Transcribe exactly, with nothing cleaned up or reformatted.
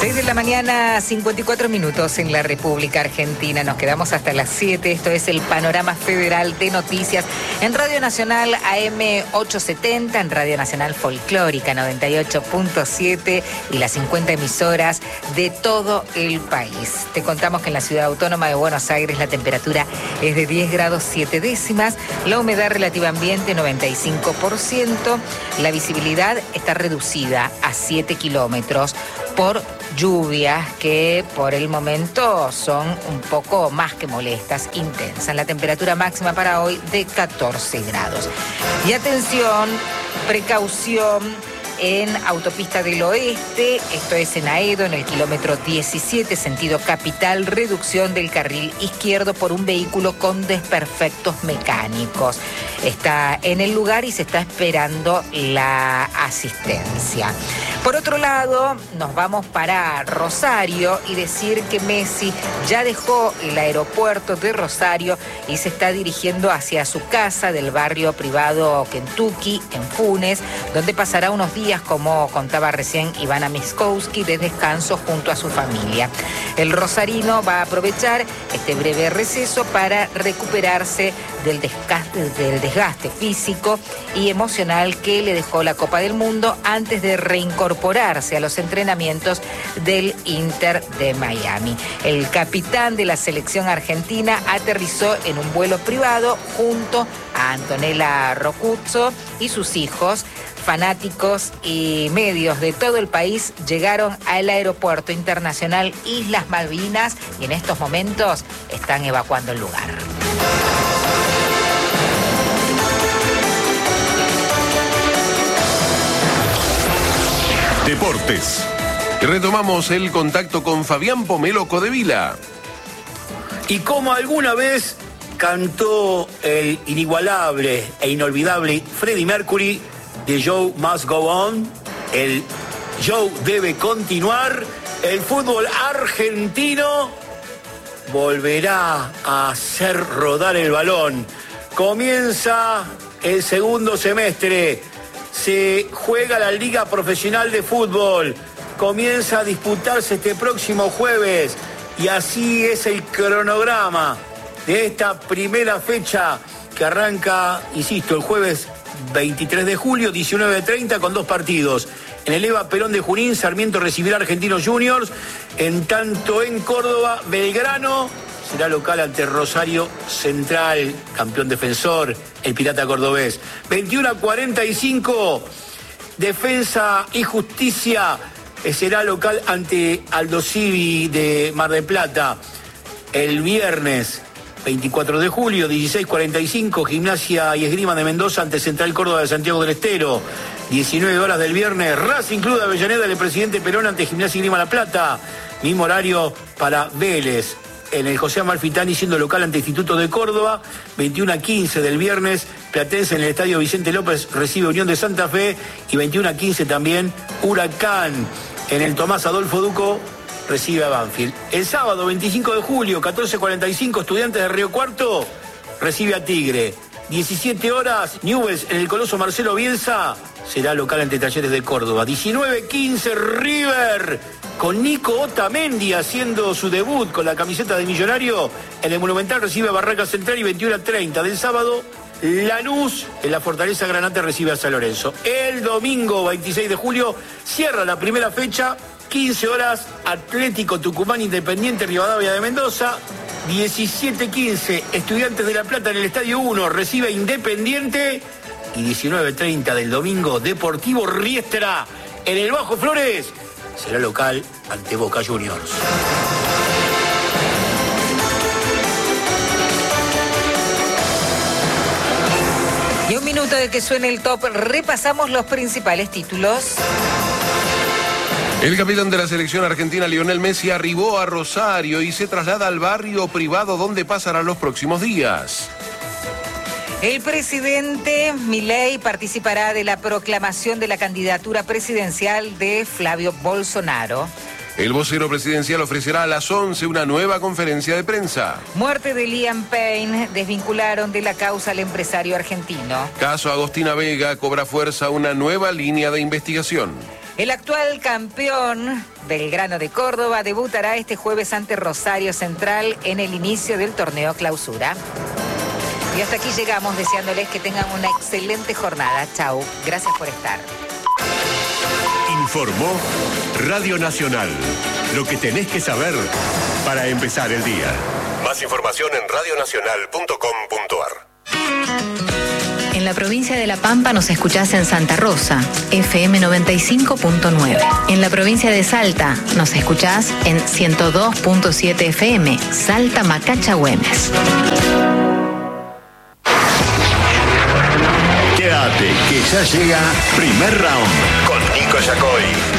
seis de la mañana, cincuenta y cuatro minutos en la República Argentina. Nos quedamos hasta las siete. Esto es el Panorama Federal de Noticias en Radio Nacional A M ochocientos setenta, en Radio Nacional Folclórica noventa y ocho punto siete y las cincuenta emisoras de todo el país. Te contamos que en la Ciudad Autónoma de Buenos Aires la temperatura es de diez grados siete décimas, la humedad relativa ambiente noventa y cinco por ciento, la visibilidad está reducida a siete kilómetros por lluvias que por el momento son un poco más que molestas, intensas. La temperatura máxima para hoy de catorce grados. Y atención, precaución en Autopista del Oeste, esto es en Aedo, en el kilómetro diecisiete, sentido capital, reducción del carril izquierdo por un vehículo con desperfectos mecánicos. Está en el lugar y se está esperando la asistencia. Por otro lado, nos vamos para Rosario y decir que Messi ya dejó el aeropuerto de Rosario y se está dirigiendo hacia su casa del barrio privado Kentucky, en Funes, donde pasará unos días, como contaba recién Ivana Miskowski, de descanso junto a su familia. El rosarino va a aprovechar este breve receso para recuperarse del desgaste, del desgaste físico y emocional que le dejó la Copa del Mundo antes de reincorporarse a los entrenamientos del Inter de Miami. El capitán de la selección argentina aterrizó en un vuelo privado junto a Antonella Roccuzzo y sus hijos. Fanáticos y medios de todo el país llegaron al Aeropuerto Internacional Islas Malvinas y en estos momentos están evacuando el lugar. Deportes. Retomamos el contacto con Fabián Pomelo Codevila. Y como alguna vez cantó el inigualable e inolvidable Freddie Mercury, The Show Must Go On, el show debe continuar, el fútbol argentino volverá a hacer rodar el balón. Comienza el segundo semestre, se juega la Liga Profesional de Fútbol, comienza a disputarse este próximo jueves y así es el cronograma de esta primera fecha que arranca, insisto, el jueves veintitrés de julio, diecinueve treinta, con dos partidos. En el Eva Perón de Junín, Sarmiento recibirá a Argentinos Juniors. En tanto en Córdoba, Belgrano será local ante Rosario Central, campeón defensor, el Pirata Cordobés. veintiuno a cuarenta y cinco, Defensa y Justicia será local ante Aldo Civi de Mar del Plata. El viernes veinticuatro de julio, dieciséis cuarenta y cinco, Gimnasia y Esgrima de Mendoza ante Central Córdoba de Santiago del Estero. diecinueve horas del viernes, Racing Club de Avellaneda del Presidente Perón ante Gimnasia y Esgrima La Plata. Mismo horario para Vélez, en el José Amalfitani siendo local ante Instituto de Córdoba. veintiuno a quince del viernes, Platense en el Estadio Vicente López recibe Unión de Santa Fe. Y veintiuno a quince también, Huracán en el Tomás Adolfo Duco recibe a Banfield. El sábado veinticinco de julio, catorce cuarenta y cinco, Estudiantes de Río Cuarto recibe a Tigre. diecisiete horas, Newell's en el Coloso Marcelo Bielsa será local ante Talleres de Córdoba. diecinueve quince, River con Nico Otamendi haciendo su debut con la camiseta de Millonario en el Monumental recibe a Barraca Central. Y veintiuno a treinta del sábado, Lanús en la Fortaleza Granate recibe a San Lorenzo. El domingo veintiséis de julio cierra la primera fecha, quince horas, Atlético Tucumán Independiente Rivadavia de Mendoza. diecisiete quince, Estudiantes de La Plata en el Estadio uno recibe a Independiente. Y diecinueve treinta del domingo, Deportivo Riestra en el Bajo Flores será local ante Boca Juniors. Y un minuto de que suene el top, repasamos los principales títulos. El capitán de la selección argentina, Lionel Messi, arribó a Rosario y se traslada al barrio privado donde pasará los próximos días. El presidente Milei participará de la proclamación de la candidatura presidencial de Flavio Bolsonaro. El vocero presidencial ofrecerá a las once una nueva conferencia de prensa. Muerte de Liam Payne, desvincularon de la causa al empresario argentino. Caso Agostina Vega, cobra fuerza una nueva línea de investigación. El actual campeón Belgrano de Córdoba debutará este jueves ante Rosario Central en el inicio del torneo Clausura. Y hasta aquí llegamos, deseándoles que tengan una excelente jornada. Chau, gracias por estar. Informó Radio Nacional. Lo que tenés que saber para empezar el día. Más información en radio nacional punto com punto ar. En la provincia de La Pampa nos escuchás en Santa Rosa, F M noventa y cinco punto nueve. En la provincia de Salta nos escuchás en ciento dos punto siete F M, Salta Macacha Güemes. Quédate, que ya llega Primer Round con Nico Yacoy.